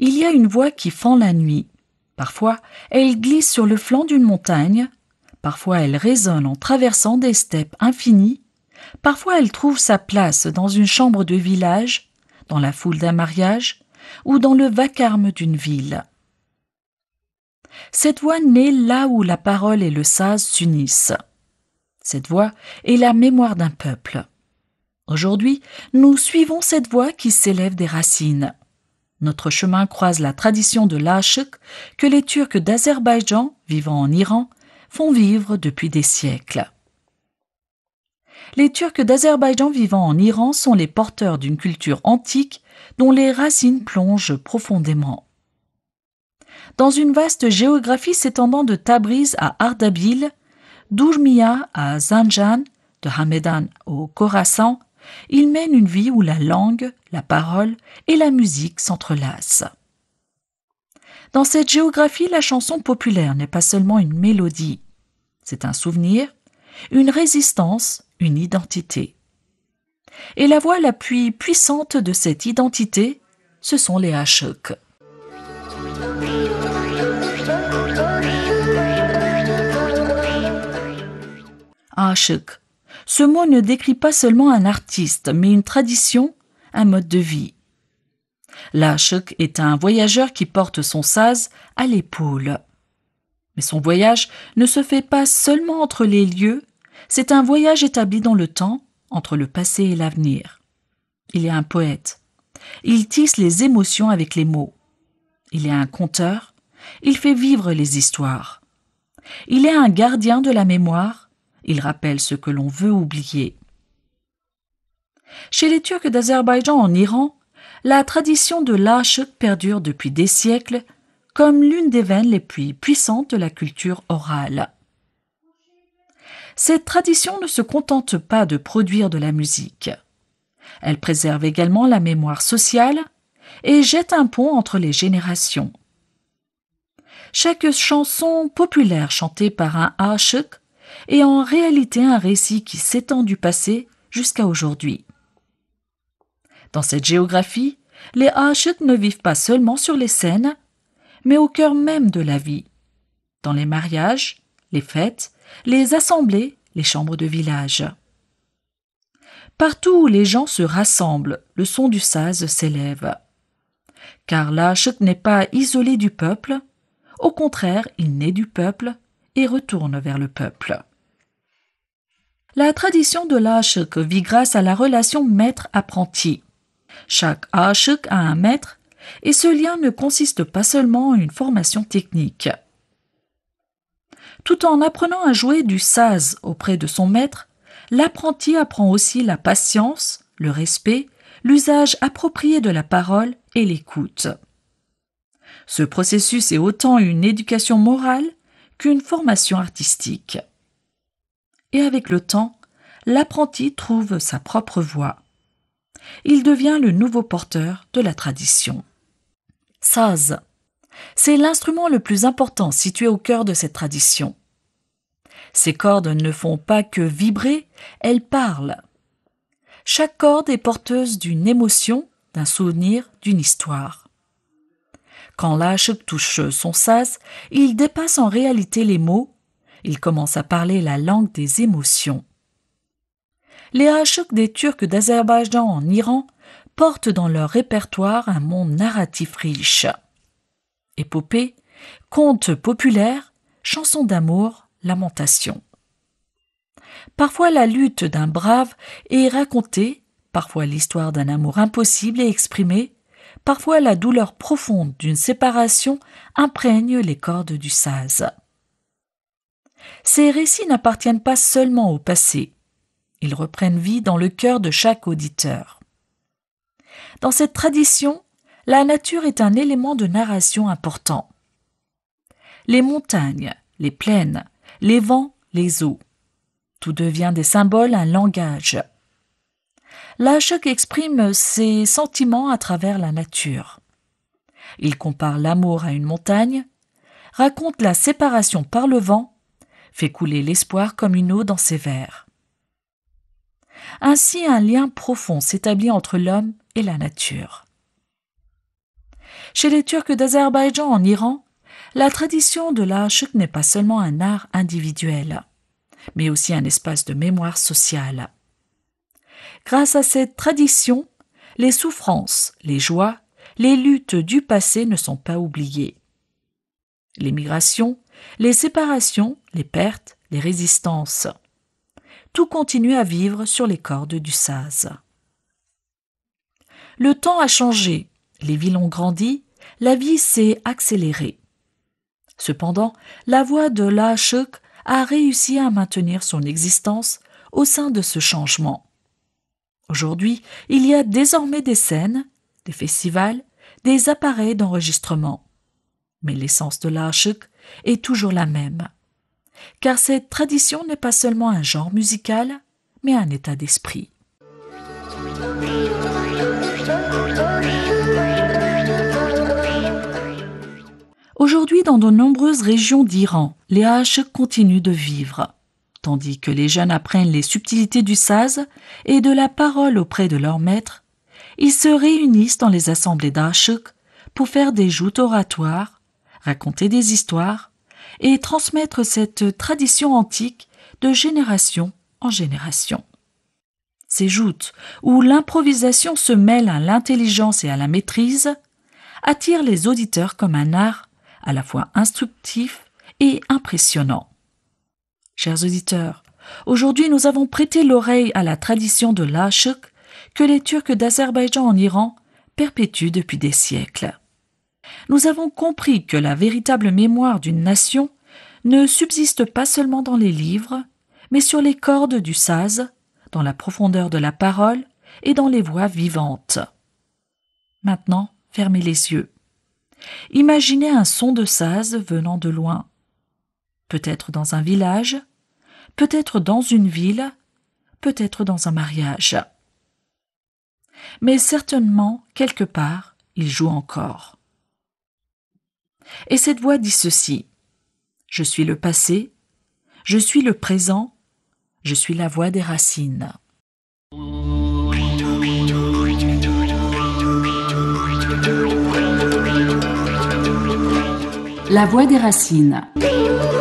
Il y a une voix qui fend la nuit. Parfois, elle glisse sur le flanc d'une montagne. Parfois, elle résonne en traversant des steppes infinies. Parfois, elle trouve sa place dans une chambre de village, dans la foule d'un mariage ou dans le vacarme d'une ville. Cette voix naît là où la parole et le saz s'unissent. Cette voix est la mémoire d'un peuple. Aujourd'hui, nous suivons cette voix qui s'élève des racines. Notre chemin croise la tradition de l'Aşık que les Turcs d'Azerbaïdjan, vivant en Iran, font vivre depuis des siècles. Les Turcs d'Azerbaïdjan vivant en Iran sont les porteurs d'une culture antique dont les racines plongent profondément. Dans une vaste géographie s'étendant de Tabriz à Ardabil, d'Oujmiya à Zanjan, de Hamedan au Khorasan, ils mènent une vie où la langue, la parole et la musique s'entrelacent. Dans cette géographie, la chanson populaire n'est pas seulement une mélodie. C'est un souvenir, une résistance, une identité. Et la voix la plus puissante de cette identité, ce sont les aşık. Aşık. Ce mot ne décrit pas seulement un artiste, mais une tradition, un mode de vie. L'Aşık est un voyageur qui porte son saz à l'épaule. Mais son voyage ne se fait pas seulement entre les lieux, c'est un voyage établi dans le temps, entre le passé et l'avenir. Il est un poète. Il tisse les émotions avec les mots. Il est un conteur. Il fait vivre les histoires. Il est un gardien de la mémoire. Il rappelle ce que l'on veut oublier. Chez les Turcs d'Azerbaïdjan en Iran, la tradition de l'Aşık perdure depuis des siècles comme l'une des veines les plus puissantes de la culture orale. Cette tradition ne se contente pas de produire de la musique. Elle préserve également la mémoire sociale et jette un pont entre les générations. Chaque chanson populaire chantée par un aşık est en réalité un récit qui s'étend du passé jusqu'à aujourd'hui. Dans cette géographie, les aşık ne vivent pas seulement sur les scènes, mais au cœur même de la vie, dans les mariages, les fêtes, les assemblées, les chambres de village. Partout où les gens se rassemblent, le son du saz s'élève. Car l'Aşık n'est pas isolé du peuple, au contraire, il naît du peuple et retourne vers le peuple. La tradition de l'Aşık vit grâce à la relation maître-apprenti. Chaque aşık a un maître et ce lien ne consiste pas seulement en une formation technique. Tout en apprenant à jouer du saz auprès de son maître, l'apprenti apprend aussi la patience, le respect, l'usage approprié de la parole et l'écoute. Ce processus est autant une éducation morale qu'une formation artistique. Et avec le temps, l'apprenti trouve sa propre voix. Il devient le nouveau porteur de la tradition. Saz, c'est l'instrument le plus important situé au cœur de cette tradition. Ces cordes ne font pas que vibrer, elles parlent. Chaque corde est porteuse d'une émotion, d'un souvenir, d'une histoire. Quand l'Aşık touche son saz, il dépasse en réalité les mots, il commence à parler la langue des émotions. Les aşık des Turcs d'Azerbaïdjan en Iran portent dans leur répertoire un monde narratif riche. Épopées, contes populaires, chansons d'amour, lamentations. Parfois la lutte d'un brave est racontée, parfois l'histoire d'un amour impossible est exprimée, parfois la douleur profonde d'une séparation imprègne les cordes du saz. Ces récits n'appartiennent pas seulement au passé, ils reprennent vie dans le cœur de chaque auditeur. Dans cette tradition, la nature est un élément de narration important. Les montagnes, les plaines, les vents, les eaux. Tout devient des symboles, un langage. L'Aşık exprime ses sentiments à travers la nature. Il compare l'amour à une montagne, raconte la séparation par le vent, fait couler l'espoir comme une eau dans ses vers. Ainsi, un lien profond s'établit entre l'homme et la nature. Chez les Turcs d'Azerbaïdjan en Iran, la tradition de l'ashk n'est pas seulement un art individuel, mais aussi un espace de mémoire sociale. Grâce à cette tradition, les souffrances, les joies, les luttes du passé ne sont pas oubliées. Les migrations, les séparations, les pertes, les résistances. Tout continue à vivre sur les cordes du saz. Le temps a changé, les villes ont grandi, la vie s'est accélérée. Cependant, la voix de l'ashk a réussi à maintenir son existence au sein de ce changement. Aujourd'hui, il y a désormais des scènes, des festivals, des appareils d'enregistrement. Mais l'essence de l'ashk est toujours la même. Car cette tradition n'est pas seulement un genre musical, mais un état d'esprit. Aujourd'hui, dans de nombreuses régions d'Iran, les ashk continuent de vivre. Tandis que les jeunes apprennent les subtilités du saz et de la parole auprès de leur maître, ils se réunissent dans les assemblées d'ashk pour faire des joutes oratoires, raconter des histoires et transmettre cette tradition antique de génération en génération. Ces joutes, où l'improvisation se mêle à l'intelligence et à la maîtrise, attirent les auditeurs comme un art à la fois instructif et impressionnant. Chers auditeurs, aujourd'hui nous avons prêté l'oreille à la tradition de l'ashk que les Turcs d'Azerbaïdjan en Iran perpétuent depuis des siècles. Nous avons compris que la véritable mémoire d'une nation ne subsiste pas seulement dans les livres, mais sur les cordes du saz, dans la profondeur de la parole et dans les voix vivantes. Maintenant, fermez les yeux. Imaginez un son de saz venant de loin. Peut-être dans un village, peut-être dans une ville, peut-être dans un mariage. Mais certainement, quelque part, il joue encore. Et cette voix dit ceci: je suis le passé, je suis le présent, je suis la voix des racines. La voix des racines.